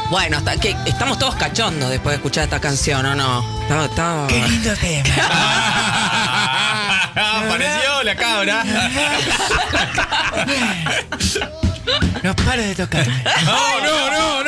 Bueno, que estamos todos cachondos después de escuchar esta canción, ¿o no? Qué lindo tema. Apareció la cabra. No paro de tocar. No.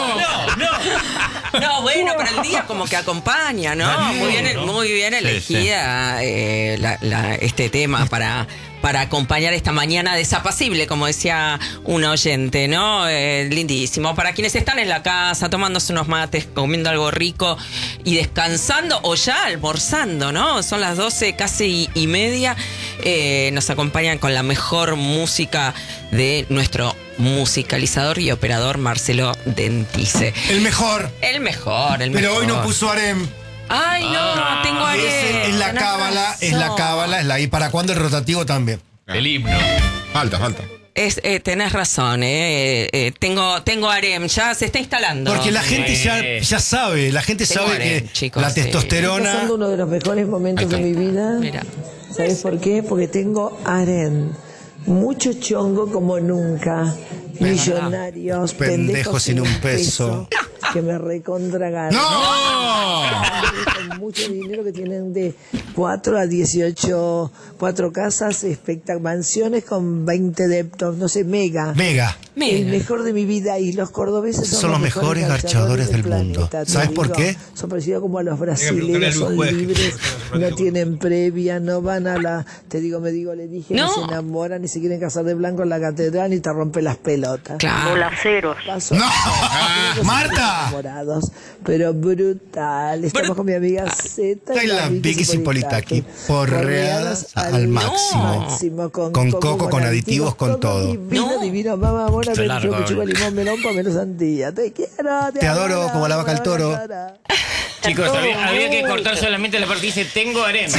No, bueno, pero el día como que acompaña, ¿no? Muy bien elegida este tema para acompañar esta mañana desapacible, como decía un oyente, ¿no? Lindísimo. Para quienes están en la casa, tomándose unos mates, comiendo algo rico y descansando, o ya almorzando, ¿no? Son las 12 casi y media. Nos acompañan con la mejor música de nuestro musicalizador y operador Marcelo Dentice. El mejor. Pero hoy no puso harem. Ay, no, tengo harem. Es la cábala, es la ¿y para cuándo el rotativo también? El himno. Falta. Tenés razón, tengo harem, ya se está instalando. Porque la gente ya sabe, Tengo harem, que chicos, la sí. testosterona... Estoy pasando uno de los mejores momentos de mi vida. Mira. ¿Sabes por qué? Porque tengo harem. Mucho chongo como nunca. Millonarios, pendejos sin un peso. Que me recontra ganan. ¡No! Con mucho dinero, que tienen de 4 a 18, 4 casas, mansiones con 20 deptos, no sé, mega. El mejor de mi vida, y los cordobeses son los mejores garchadores del mundo. ¿Sabes por qué? Son parecidos como a los brasileños, son libres, no tienen previa, no van a la... le dije, no se enamoran ni se quieren casar de blanco en la catedral ni te rompe las pelotas. Claro. Bolaceros. ¡No! ¡Marta! Enamorados, pero brutal. Estamos con mi amiga Zeta. Está la Vicky Cipolita aquí, porreadas al máximo. Con coco, con aditivos, con todo. Divino, mamá, amor, yo chupa limón, melón, pomelo, sandía. Te quiero, te adoro como la vaca al toro. Chicos, había que cortar solamente la parte que dice tengo harem.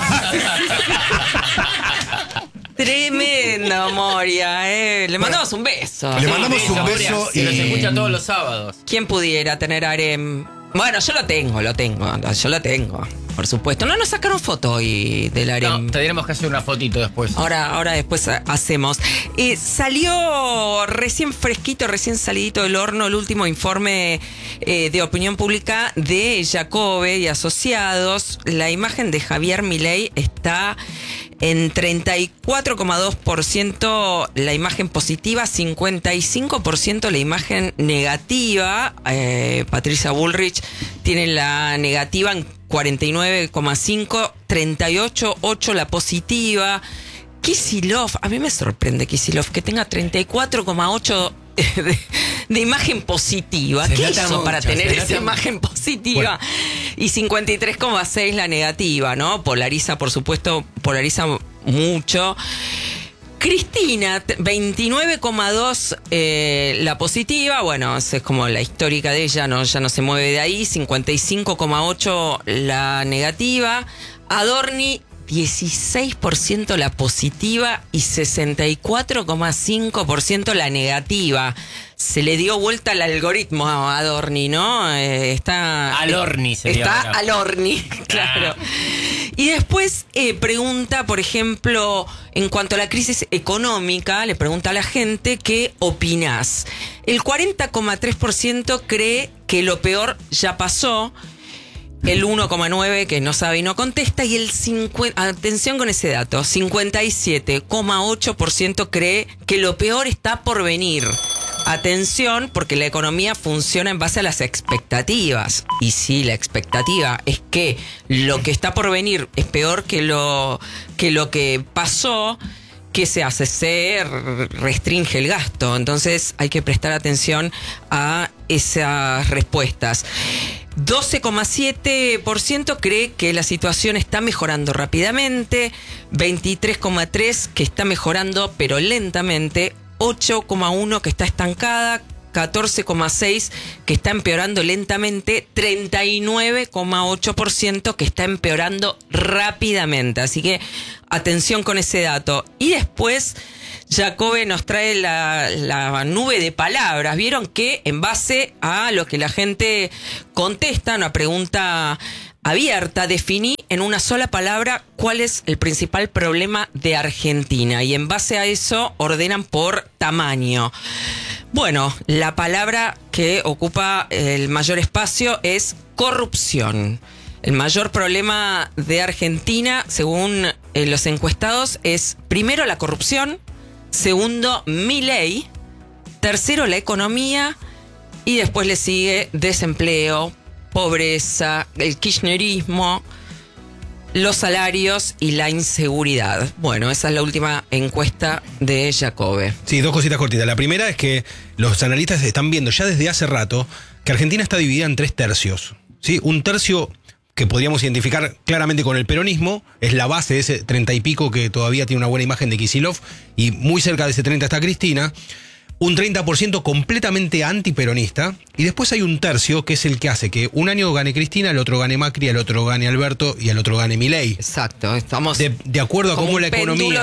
Tremendo, Moria, Le mandamos un beso. Le mandamos un beso y nos escucha todos los sábados. ¿Quién pudiera tener harem? Bueno, yo lo tengo, por supuesto. No nos sacaron foto hoy del harem. No, tendríamos que hacer una fotito después. Ahora después hacemos. Salió recién fresquito, recién salidito del horno, el último informe de opinión pública de Jacobe y Asociados. La imagen de Javier Milei está en 34,2% la imagen positiva, 55% la imagen negativa. Patricia Bullrich tiene la negativa en 49,5%, 38,8% la positiva. Kicillof, a mí me sorprende Kicillof que tenga 34,8% de imagen positiva. ¿Qué hizo para tener esa imagen positiva? Bueno. Y 53,6% la negativa, ¿no? Polariza, por supuesto, mucho. Cristina, 29,2% la positiva, bueno, es como la histórica de ella, ya no se mueve de ahí, 55,8% la negativa. Adorni, 16% la positiva y 64,5% la negativa. Se le dio vuelta al algoritmo a Adorni, ¿no? Está al horni, claro. Y después pregunta, por ejemplo, en cuanto a la crisis económica, le pregunta a la gente qué opinás. El 40,3% cree que lo peor ya pasó. El 1,9% que no sabe y no contesta, y el atención con ese dato, 57,8% cree que lo peor está por venir. Atención, porque la economía funciona en base a las expectativas. Y si la expectativa es que lo que está por venir es peor que lo que pasó, ¿qué se hace? Se restringe el gasto. Entonces hay que prestar atención a esas respuestas. 12,7% cree que la situación está mejorando rápidamente, 23,3% que está mejorando pero lentamente, 8,1% que está estancada, 14,6% que está empeorando lentamente, 39,8% que está empeorando rápidamente. Así que atención con ese dato. Y después Jacobe nos trae la nube de palabras. Vieron que en base a lo que la gente contesta, una pregunta abierta, definí en una sola palabra cuál es el principal problema de Argentina y en base a eso ordenan por tamaño. Bueno, la palabra que ocupa el mayor espacio es corrupción. El mayor problema de Argentina, según los encuestados, es primero la corrupción, segundo Milei, tercero la economía y después le sigue desempleo, pobreza, el kirchnerismo, los salarios y la inseguridad. Bueno, esa es la última encuesta de Jacobe. Sí, 2 cositas cortitas. La primera es que los analistas están viendo ya desde hace rato que Argentina está dividida en 3 tercios. ¿Sí? Un tercio que podríamos identificar claramente con el peronismo, es la base de ese 30 y pico que todavía tiene una buena imagen de Kicillof, y muy cerca de ese 30 está Cristina. Un 30% completamente antiperonista, y después hay un tercio que es el que hace que un año gane Cristina, el otro gane Macri, el otro gane Alberto y el otro gane Milei. Exacto, estamos de acuerdo a cómo la economía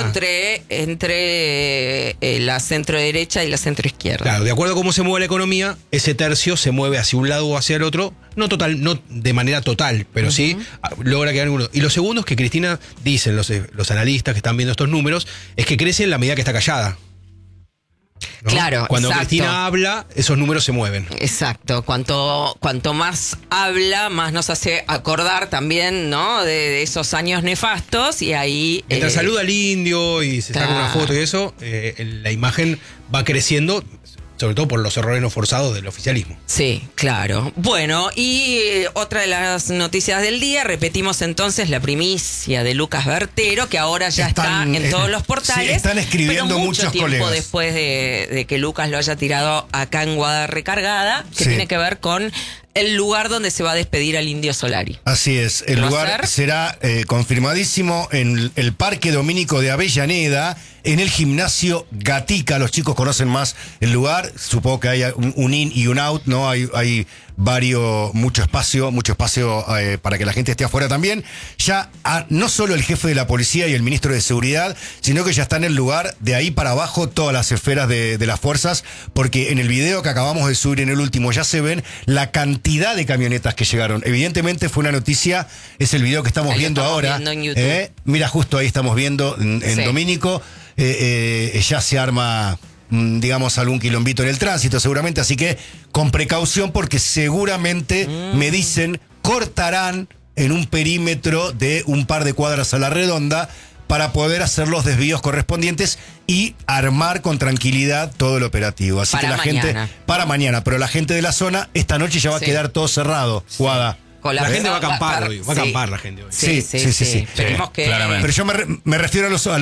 entre la centro derecha y la centro izquierda. Claro, de acuerdo a cómo se mueve la economía, ese tercio se mueve hacia un lado o hacia el otro, no de manera total, pero sí logra quedar uno. Y lo segundo es que Cristina, dicen los analistas que están viendo estos números, es que crece en la medida que está callada. ¿No? Claro, cuando exacto. Cristina habla, esos números se mueven. Exacto, cuanto más habla, más nos hace acordar también, ¿no? De esos años nefastos y ahí... Mientras saluda al indio y se saca una foto y eso, la imagen va creciendo, sobre todo por los errores no forzados del oficialismo. Sí, claro. Bueno, y otra de las noticias del día, repetimos entonces la primicia de Lucas Bertero, que ahora ya está en todos los portales. Sí, están escribiendo pero muchos tiempo colegas. Después de que Lucas lo haya tirado acá en Guada Recargada, que tiene que ver con el lugar donde se va a despedir al Indio Solari. Así es, el lugar será confirmadísimo en el Parque Domínico de Avellaneda, en el gimnasio Gatica. Los chicos conocen más el lugar, supongo que hay un in y un out, ¿no? Hay mucho espacio para que la gente esté afuera también. Ya no solo el jefe de la policía y el ministro de Seguridad, sino que ya está en el lugar, de ahí para abajo todas las esferas de las fuerzas, porque en el video que acabamos de subir en el último ya se ven la cantidad de camionetas que llegaron. Evidentemente fue una noticia, es el video que estamos viendo ahora. Viendo en YouTube. Mira, justo ahí estamos viendo en Domínico. Ya se arma, digamos, algún quilombito en el tránsito seguramente, así que con precaución, porque seguramente me dicen cortarán en un perímetro de un par de cuadras a la redonda para poder hacer los desvíos correspondientes y armar con tranquilidad todo el operativo. Así que la gente, para mañana, pero la gente de la zona, esta noche ya va a quedar todo cerrado, Guada. La gente va a acampar hoy, va a acampar la gente hoy. Sí. Esperemos que... claramente. Pero yo me refiero a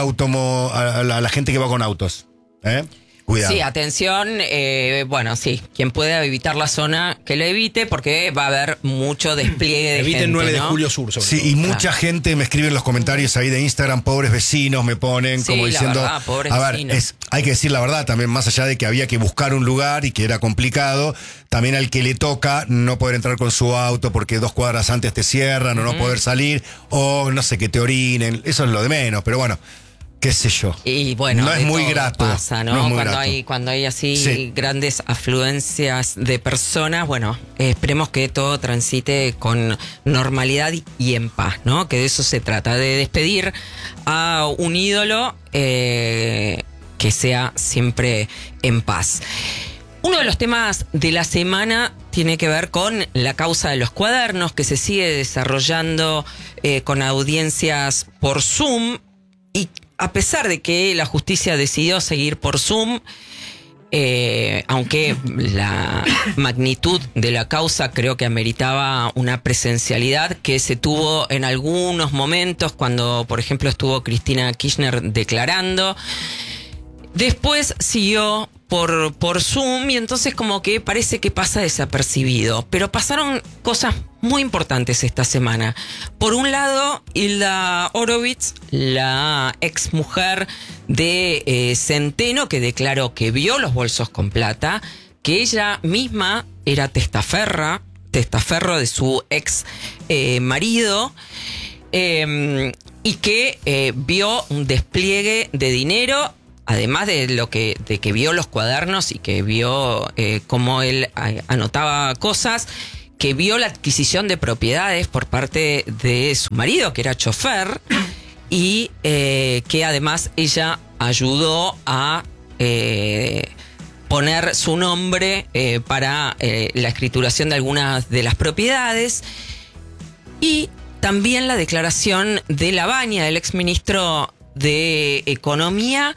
la gente que va con autos. Cuidado. Sí, atención, bueno, sí, quien pueda evitar la zona, que lo evite, porque va a haber mucho despliegue de gente, Eviten 9 de ¿no? julio sur, sobre Sí, todo. y mucha gente me escribe en los comentarios ahí de Instagram, pobres vecinos, me ponen Sí, como la diciendo, verdad, pobres a ver, vecinos. hay que decir la verdad también, más allá de que había que buscar un lugar y que era complicado, también al que le toca no poder entrar con su auto porque 2 cuadras antes te cierran o no poder salir, o no sé, que te orinen, eso es lo de menos, pero bueno, qué sé yo. Y bueno, no es muy grato. Pasa, ¿no? No es muy cuando grato. cuando hay así grandes afluencias de personas, bueno, esperemos que todo transite con normalidad y en paz, ¿no? Que de eso se trata, de despedir a un ídolo que sea siempre en paz. Uno de los temas de la semana tiene que ver con la causa de los cuadernos, que se sigue desarrollando con audiencias por Zoom, y a pesar de que la justicia decidió seguir por Zoom, aunque la magnitud de la causa creo que ameritaba una presencialidad que se tuvo en algunos momentos, cuando por ejemplo estuvo Cristina Kirchner declarando, después siguió por Zoom, y entonces como que parece que pasa desapercibido. Pero pasaron cosas muy importantes esta semana. Por un lado, Hilda Horowitz, la ex mujer de Centeno, que declaró que vio los bolsos con plata, que ella misma era testaferro de su ex marido, y que vio un despliegue de dinero, además de que vio los cuadernos y que vio cómo él anotaba cosas, que vio la adquisición de propiedades por parte de su marido, que era chofer, y que además ella ayudó a poner su nombre para la escrituración de algunas de las propiedades, y también la declaración de Lavagna, del exministro de Economía,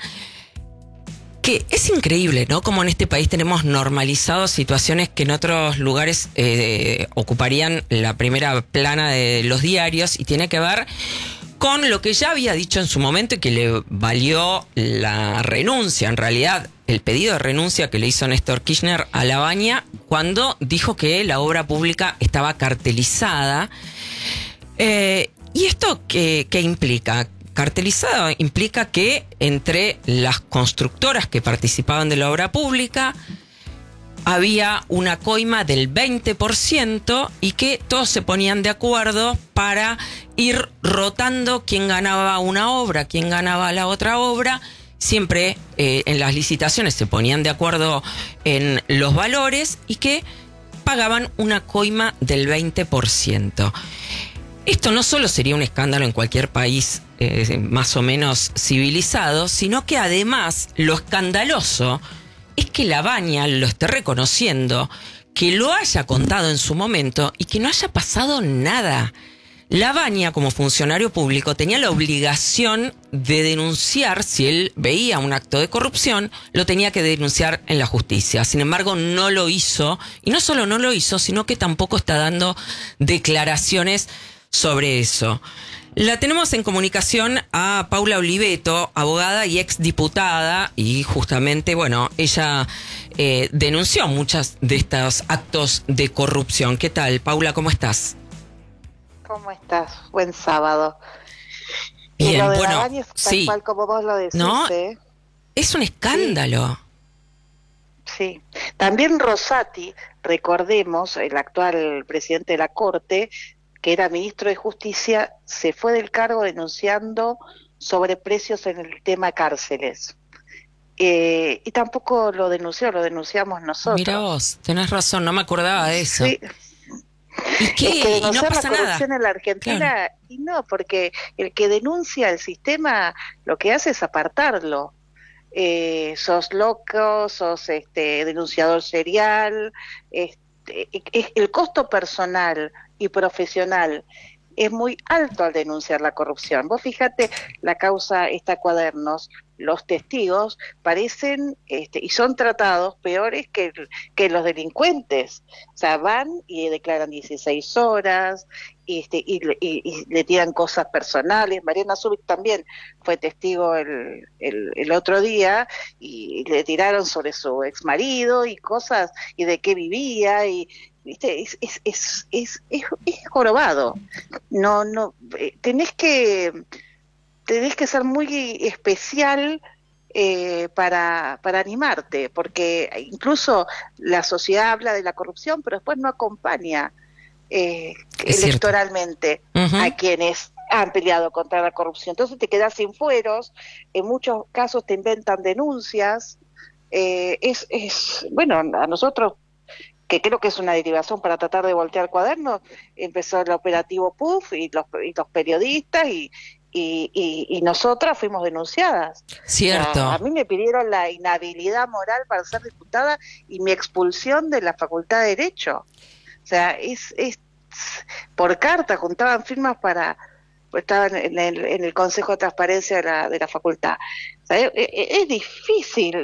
que es increíble, ¿no? Como en este país tenemos normalizado situaciones que en otros lugares ocuparían la primera plana de los diarios, y tiene que ver con lo que ya había dicho en su momento y que le valió la renuncia, en realidad el pedido de renuncia que le hizo Néstor Kirchner a Lavagna cuando dijo que la obra pública estaba cartelizada. ¿Y esto qué implica? Cartelizado implica que entre las constructoras que participaban de la obra pública había una coima del 20% y que todos se ponían de acuerdo para ir rotando quién ganaba una obra, quién ganaba la otra obra. Siempre en las licitaciones se ponían de acuerdo en los valores y que pagaban una coima del 20%. Esto no solo sería un escándalo en cualquier país más o menos civilizado, sino que además lo escandaloso es que Lavagna lo esté reconociendo, que lo haya contado en su momento y que no haya pasado nada. Lavagna, como funcionario público, tenía la obligación de denunciar, si él veía un acto de corrupción, lo tenía que denunciar en la justicia. Sin embargo, no lo hizo, y no solo no lo hizo, sino que tampoco está dando declaraciones sobre eso. La tenemos en comunicación a Paula Oliveto, abogada y exdiputada, y justamente, bueno, ella denunció muchos de estos actos de corrupción. ¿Qué tal, Paula? ¿Cómo estás? ¿Cómo estás? Buen sábado. Bien, y lo de bueno, Lavagna es tal sí. cual como vos lo decís, ¿No? Es un escándalo. Sí. También Rosati, recordemos, el actual presidente de la Corte, que era ministro de Justicia, se fue del cargo denunciando sobreprecios en el tema cárceles. Y tampoco lo denunció, lo denunciamos nosotros. Mira vos, tenés razón, no me acordaba de eso. Sí. ¿Y qué? Es que ¿Y no denunciar pasa la corrupción nada? en la Argentina, Claro. y no, porque el que denuncia el sistema lo que hace es apartarlo. Sos loco, sos denunciador serial, el costo personal y profesional es muy alto al denunciar la corrupción. Vos fíjate la causa Cuadernos, los testigos parecen y son tratados peores que los delincuentes. O sea, van y declaran 16 horas y le tiran cosas personales. Mariana Zubik también fue testigo el otro día y le tiraron sobre su exmarido y cosas, y de qué vivía, y ¿viste? Es jorobado. No, tenés que ser muy especial para animarte, porque incluso la sociedad habla de la corrupción, pero después no acompaña electoralmente a quienes han peleado contra la corrupción. Entonces te quedás sin fueros, en muchos casos te inventan denuncias. Bueno, a nosotros, que creo que es una derivación para tratar de voltear Cuadernos, empezó el operativo PUF y los periodistas y nosotras fuimos denunciadas. Cierto. O sea, a mí me pidieron la inhabilidad moral para ser diputada y mi expulsión de la Facultad de Derecho. O sea, es por carta, juntaban firmas estaban en el Consejo de Transparencia de la Facultad. O sea, es difícil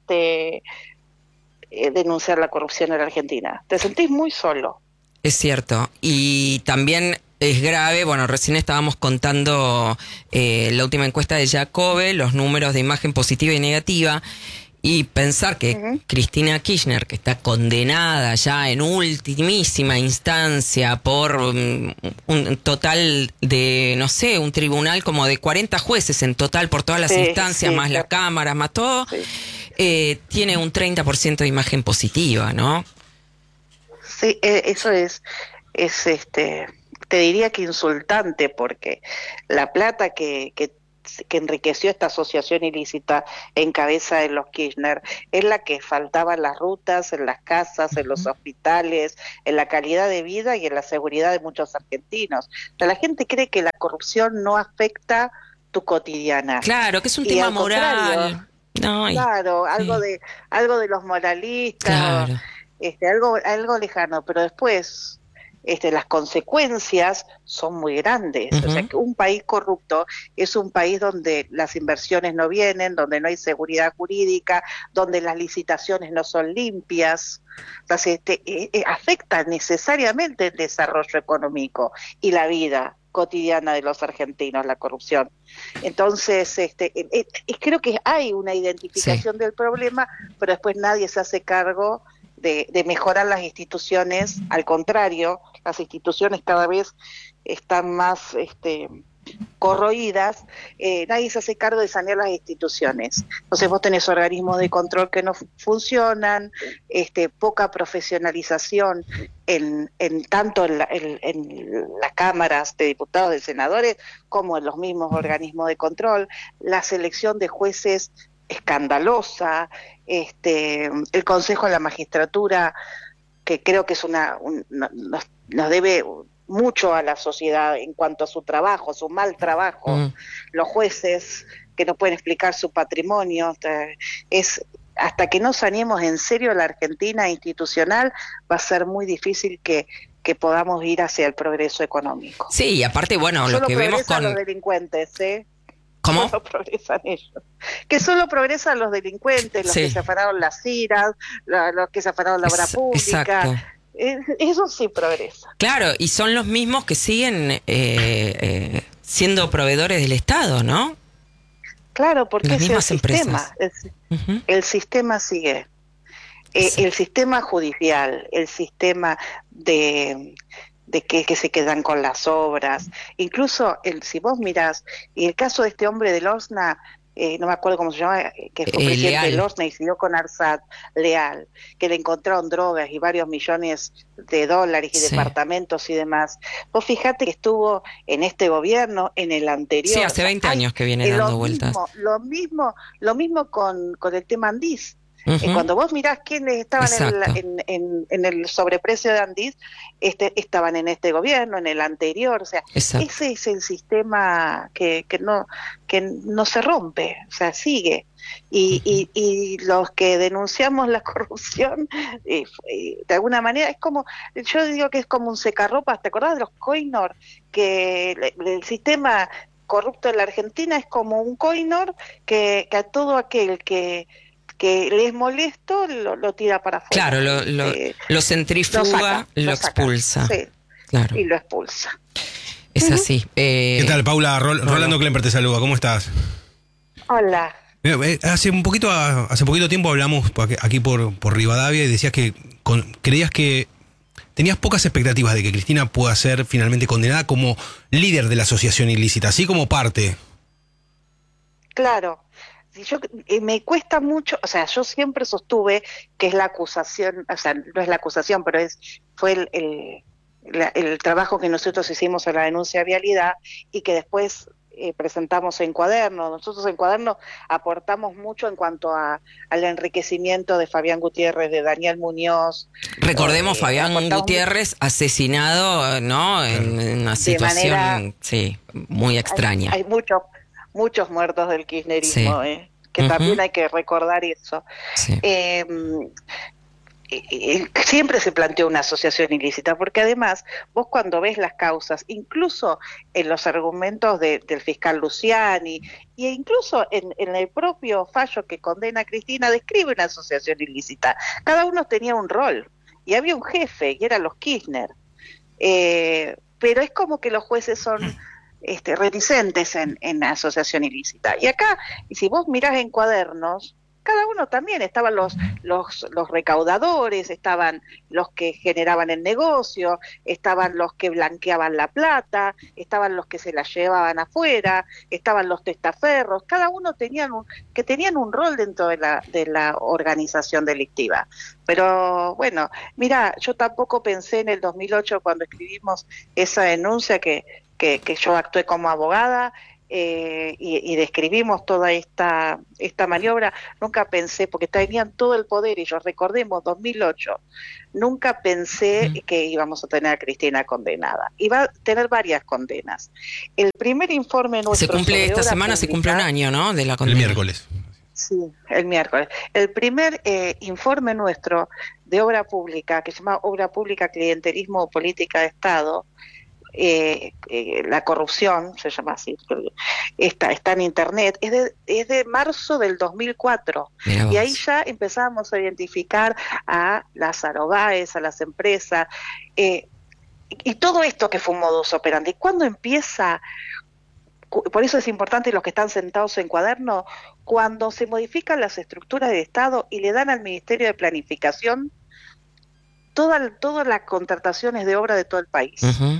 denunciar la corrupción en la Argentina. Te sentís muy solo. Es cierto. Y también es grave, bueno, recién estábamos contando la última encuesta de Jacobe, los números de imagen positiva y negativa, y pensar que Cristina Kirchner, que está condenada ya en ultimísima instancia por un total de, no sé, un tribunal como de 40 jueces en total por todas las instancias, más la Cámara, más todo, tiene un 30% de imagen positiva, ¿no? Sí, eso es te diría que insultante, porque la plata que que enriqueció esta asociación ilícita en cabeza de los Kirchner, es la que faltaba en las rutas, en las casas, en los hospitales, en la calidad de vida y en la seguridad de muchos argentinos. O sea, la gente cree que la corrupción no afecta tu cotidiana. Claro, que es un tema moral. No, claro, algo de los moralistas, claro. algo lejano, pero después las consecuencias son muy grandes. O sea, que un país corrupto es un país donde las inversiones no vienen, donde no hay seguridad jurídica, donde las licitaciones no son limpias. Entonces, afecta necesariamente el desarrollo económico y la vida cotidiana de los argentinos, la corrupción. Entonces, creo que hay una identificación del problema, pero después nadie se hace cargo de mejorar las instituciones. Al contrario, las instituciones cada vez están más corroídas. Nadie se hace cargo de sanear las instituciones. Entonces vos tenés organismos de control que no funcionan, poca profesionalización tanto en las cámaras de diputados, de senadores, como en los mismos organismos de control, la selección de jueces escandalosa, el Consejo de la Magistratura, que creo que es nos debe mucho a la sociedad en cuanto a su trabajo, su mal trabajo, los jueces que no pueden explicar su patrimonio, hasta que no saneemos en serio la Argentina institucional, va a ser muy difícil que podamos ir hacia el progreso económico. Sí, y aparte, bueno, lo que vemos con los delincuentes, ¿Cómo? Solo progresan ellos. Que solo progresan los delincuentes, los que se afanaron las iras, los que se afanaron la obra pública. Exacto. Eso sí progresa. Claro, y son los mismos que siguen siendo proveedores del Estado, ¿no? Claro, porque las es mismas el empresas. Sistema. El sistema sigue. El sistema judicial, el sistema de que se quedan con las obras. Incluso, si vos mirás, y el caso de este hombre del Osna, no me acuerdo cómo se llama, que fue presidente del Osna y siguió con Arsat, Leal, que le encontraron drogas y varios millones de dólares y departamentos y demás. Vos fijate que estuvo en este gobierno, en el anterior. Sí, hace 20 años que viene dando vueltas. Lo mismo con el tema Andís. Cuando vos mirás quiénes estaban en el sobreprecio de Andís, estaban en este gobierno, en el anterior. O sea, ese es el sistema que no se rompe, o sea, sigue. Y los que denunciamos la corrupción, de alguna manera, es como, yo digo que es como un secarropas. ¿Te acordás de los Coinor? Que el sistema corrupto en la Argentina es como un Coinor que a todo aquel que le es molesto, lo tira para afuera. Claro, lo centrifuga, lo expulsa. Sí, claro. Y lo expulsa. Es así. ¿Qué tal, Paula? Rolando Klemper te saluda. ¿Cómo estás? Hola. Hace poquito tiempo hablamos aquí por Rivadavia y decías que creías que tenías pocas expectativas de que Cristina pueda ser finalmente condenada como líder de la asociación ilícita, así como parte. Claro. Me cuesta mucho, o sea, yo siempre sostuve que es la acusación, o sea, no es la acusación, pero fue el trabajo que nosotros hicimos en la denuncia de vialidad y que después presentamos en Cuaderno. Nosotros en Cuaderno aportamos mucho en cuanto al enriquecimiento de Fabián Gutiérrez, de Daniel Muñoz. Recordemos, Fabián Gutiérrez asesinado, ¿no? En una situación, muy extraña. Hay muchos muertos del kirchnerismo, que también hay que recordar eso. Sí. Siempre se planteó una asociación ilícita, porque además vos cuando ves las causas, incluso en los argumentos del fiscal Luciani, e incluso en el propio fallo que condena a Cristina, describe una asociación ilícita. Cada uno tenía un rol, y había un jefe, y eran los Kirchner. Pero es como que los jueces son reticentes en la asociación ilícita. Y acá, si vos mirás en Cuadernos, cada uno también, estaban los recaudadores, estaban los que generaban el negocio, estaban los que blanqueaban la plata, estaban los que se la llevaban afuera, estaban los testaferros, cada uno tenían un rol dentro de la organización delictiva. Pero bueno, mira, yo tampoco pensé en el 2008 cuando escribimos esa denuncia que yo actué como abogada, y describimos toda esta maniobra, nunca pensé, porque tenían todo el poder ellos, recordemos 2008, nunca pensé que íbamos a tener a Cristina condenada. Iba a tener varias condenas. El primer informe nuestro... Se cumple esta semana, se cumple un año, ¿no? De la condena. El miércoles. Sí, el miércoles. El primer informe nuestro de obra pública, que se llama Obra Pública, Clientelismo o Política de Estado, la corrupción, se llama así, está en internet, es de marzo del 2004. Y ahí ya empezábamos a identificar a las Arobaes, a las empresas, y todo esto que fue un modus operandi. ¿Cuándo empieza? Por eso es importante, los que están sentados en cuaderno, cuando se modifican las estructuras del Estado y le dan al Ministerio de Planificación todas las contrataciones de obra de todo el país.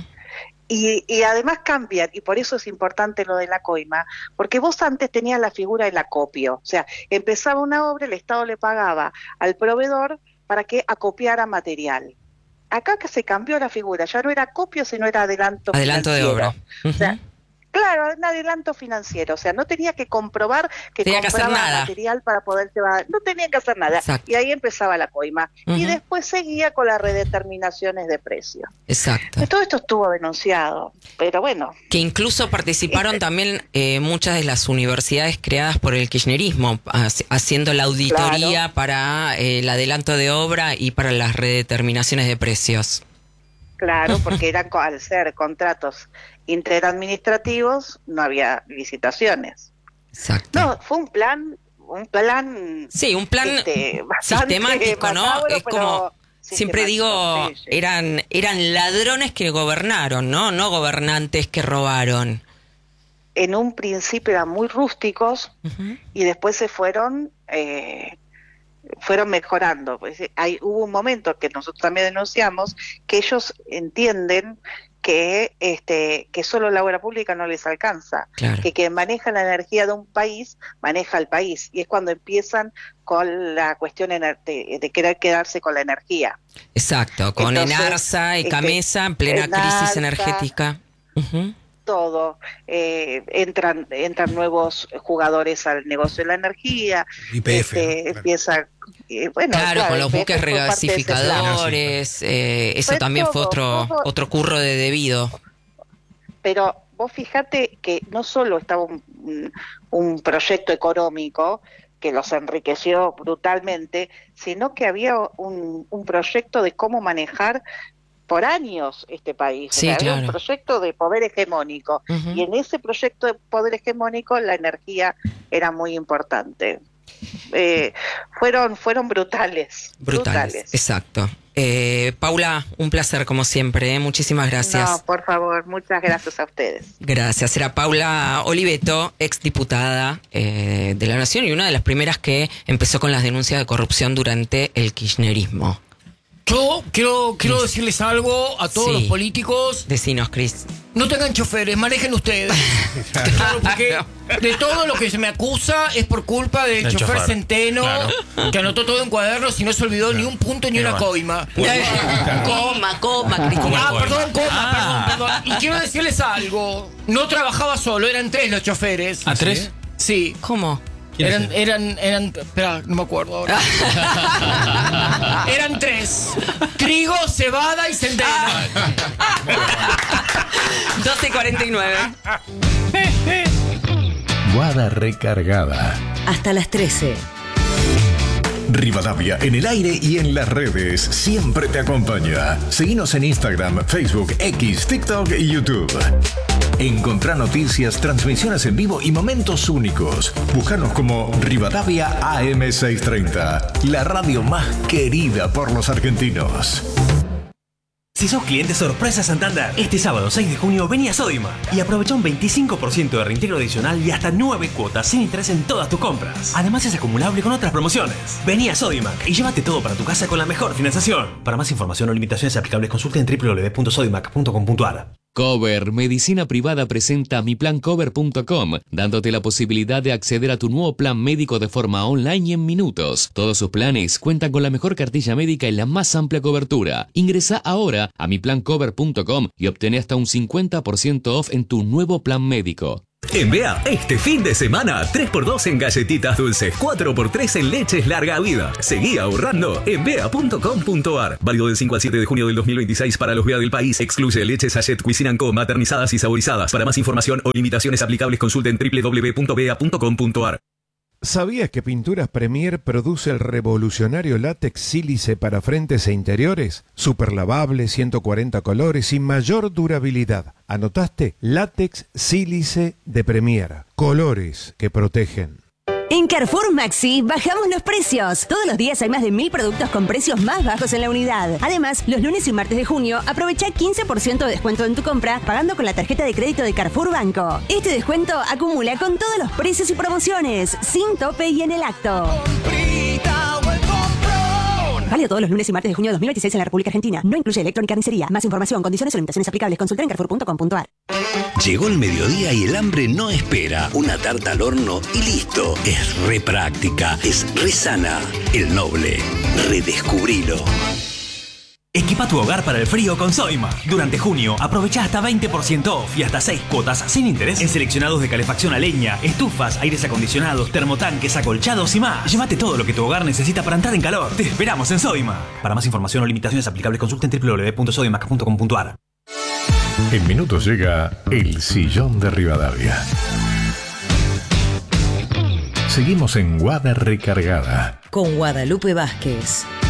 Y además cambian, y por eso es importante lo de la coima, porque vos antes tenías la figura del acopio, o sea, empezaba una obra, el Estado le pagaba al proveedor para que acopiara material. Acá que se cambió la figura, ya no era acopio, sino era adelanto financiero. De obra. O sea, claro, un adelanto financiero, o sea, no tenía que comprobar que compraba material para poder llevar, no tenía que hacer nada. Exacto. Y ahí empezaba la coima. Y después seguía con las redeterminaciones de precios. Exacto. Todo esto estuvo denunciado, pero bueno. Que incluso participaron también muchas de las universidades creadas por el kirchnerismo, haciendo la auditoría para el adelanto de obra y para las redeterminaciones de precios. Claro, porque eran, al ser contratos interadministrativos, no había licitaciones. Exacto. No, fue un plan. Sí, un plan sistemático, ¿no? Es como, siempre digo, sí. Eran ladrones que gobernaron, ¿no? No gobernantes que robaron. En un principio eran muy rústicos y después se fueron mejorando. Pues, hubo un momento que nosotros también denunciamos que ellos entienden que solo la obra pública no les alcanza, claro. que maneja la energía de un país, maneja el país, y es cuando empiezan con la cuestión de querer quedarse con la energía. Exacto, con Enarsa y Camesa en plena crisis energética. Todo, entran nuevos jugadores al negocio de la energía, YPF, empieza... claro, con los buques regasificadores, eso también fue otro curro de debido. Pero vos fíjate que no solo estaba un proyecto económico que los enriqueció brutalmente, sino que había un proyecto de cómo manejar por años este país. Sí, había claro. un proyecto de poder hegemónico, y en ese proyecto de poder hegemónico la energía era muy importante. Fueron brutales. Exacto. Paula, un placer como siempre, muchísimas gracias. No, por favor, muchas gracias a ustedes. Gracias. Era Paula Oliveto, exdiputada de la Nación y una de las primeras que empezó con las denuncias de corrupción durante el kirchnerismo. Yo quiero decirles algo a todos los políticos. Decinos, Cris. No tengan choferes, manejen ustedes. Claro, porque de todo lo que se me acusa es por culpa del chofer Centeno, que anotó todo en cuadernos y no se olvidó ni un punto ni una coima. Coma, Cristina. Perdón. Y quiero decirles algo. No trabajaba solo, eran 3 los choferes. ¿A 3? Sí. ¿Cómo? Eran, espera, no me acuerdo ahora. Eran 3: trigo, cebada y centeno. 12:49. Guada recargada. Hasta las 13. Rivadavia en el aire y en las redes siempre te acompaña. Seguinos en Instagram, Facebook, X, TikTok y YouTube. Encontrá noticias, transmisiones en vivo y momentos únicos. Búscanos como Rivadavia AM630, la radio más querida por los argentinos. Si sos cliente sorpresa Santander, este sábado 6 de junio vení a Sodimac y aprovecha un 25% de reintegro adicional y hasta 9 cuotas sin interés en todas tus compras. Además es acumulable con otras promociones. Vení a Sodimac y llévate todo para tu casa con la mejor financiación. Para más información o limitaciones aplicables consulta en www.sodimac.com.ar. Cover Medicina Privada presenta miplancover.com, dándote la posibilidad de acceder a tu nuevo plan médico de forma online y en minutos. Todos sus planes cuentan con la mejor cartilla médica y la más amplia cobertura. Ingresa ahora a miplancover.com y obtené hasta un 50% off en tu nuevo plan médico. En BEA, este fin de semana, 3x2 en galletitas dulces, 4x3 en leches larga vida. Seguí ahorrando en bea.com.ar. Válido del 5 al 7 de junio del 2026 para los BEA del país. Excluye leches Sachet Cuisine & Co, maternizadas y saborizadas. Para más información o limitaciones aplicables, consulten www.bea.com.ar. ¿Sabías que Pinturas Premier produce el revolucionario látex sílice para frentes e interiores? Super lavable, 140 colores y mayor durabilidad. ¿Anotaste? Látex sílice de Premier. Colores que protegen. En Carrefour Maxi bajamos los precios. Todos los días hay más de 1000 productos con precios más bajos en la unidad. Además, los lunes y martes de junio aprovecha 15% de descuento en tu compra pagando con la tarjeta de crédito de Carrefour Banco. Este descuento acumula con todos los precios y promociones, sin tope y en el acto. Válido todos los lunes y martes de junio de 2026 en la República Argentina. No incluye electrónica ni carnicería. Más información, condiciones o limitaciones aplicables. Consulta en carrefour.com.ar. Llegó el mediodía y el hambre no espera. Una tarta al horno y listo. Es re práctica, es re sana. El Noble. Redescubrilo. Equipa tu hogar para el frío con Soima. Durante junio, aprovecha hasta 20% off y hasta 6 cuotas sin interés en seleccionados de calefacción a leña, estufas, aires acondicionados, termotanques, acolchados y más. Llévate todo lo que tu hogar necesita para entrar en calor. Te esperamos en Soima. Para más información o limitaciones aplicables, consulta en www.soima.com.ar. En minutos llega El Sillón de Rivadavia. Seguimos en Guada Recargada con Guadalupe Vázquez.